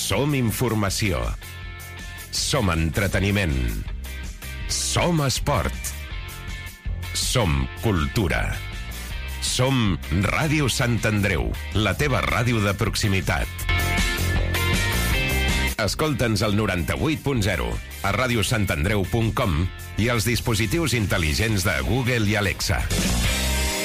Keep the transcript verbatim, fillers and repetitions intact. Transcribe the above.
Som informació. Som entreteniment. Som esport. Som cultura. Som Ràdio Sant Andreu, la teva ràdio de proximitat. Escolta'ns al noranta-vuit punt zero, a radiosantandreu punt com i als dispositius intel·ligents de Google i Alexa.